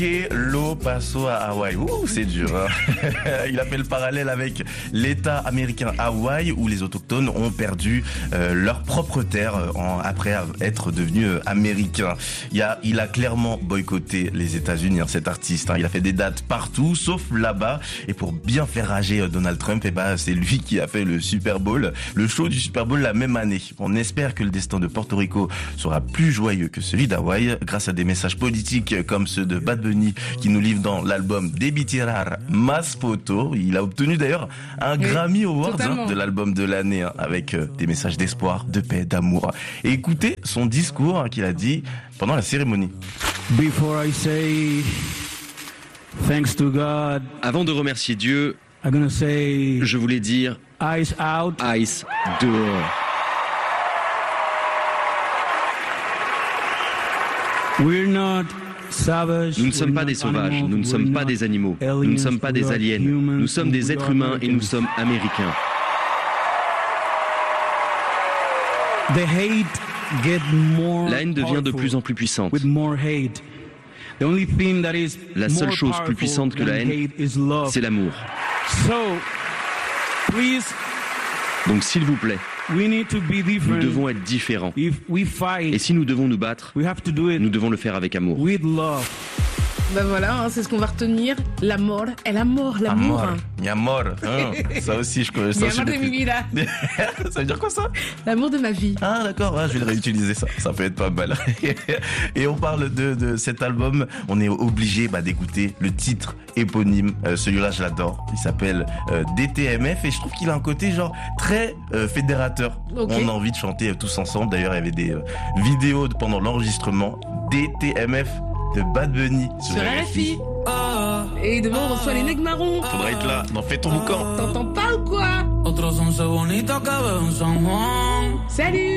Que lo paso à Hawaï. Ouh, c'est dur. Hein. Il a fait le parallèle avec l'État américain Hawaï où les autochtones ont perdu leur propre terre après être devenus américains. Il a clairement boycotté les États-Unis, hein, cet artiste. Hein. Il a fait des dates partout, sauf là-bas. Et pour bien faire rager Donald Trump, c'est lui qui a fait le Super Bowl, le show du Super Bowl la même année. On espère que le destin de Porto Rico sera plus joyeux que celui d'Hawaï grâce à des messages politiques comme ceux de Bad Bunny qui nous livre dans l'album Debí Tirar Más Fotos. Il a obtenu d'ailleurs un Grammy Award de l'album de l'année avec des messages d'espoir, de paix, d'amour. Et écoutez son discours qu'il a dit pendant la cérémonie. Before I say thanks to God, avant de remercier Dieu, je voulais dire eyes out, ice dehors. We're not savage, nous ne sommes pas des sauvages, nous ne sommes pas des animaux, nous ne sommes pas des aliens, nous sommes des êtres humains et nous sommes américains. La haine devient de plus en plus puissante. La seule chose plus puissante que la haine, c'est l'amour. Donc s'il vous plaît, nous devons être différents. Et si nous devons nous battre, nous devons le faire avec amour. Ben voilà, hein, c'est ce qu'on va retenir. L'amour. L'amour. Mi amor. Ça aussi, je connais. Mi amor de mi vida. Ça veut dire quoi ça? L'amour de ma vie. Ah d'accord, je vais le réutiliser ça. Ça peut être pas mal. Et on parle de cet album. On est obligé d'écouter le titre éponyme. Celui-là, je l'adore. Il s'appelle DTMF et je trouve qu'il a un côté genre très fédérateur. Okay. On a envie de chanter tous ensemble. D'ailleurs, il y avait des vidéos pendant l'enregistrement. DTMF de Bad Bunny sur RFI. Et demain on reçoit les nègres marrons. Faudra être là, dans Fais ton boucan. T'entends pas ou quoi? Salut.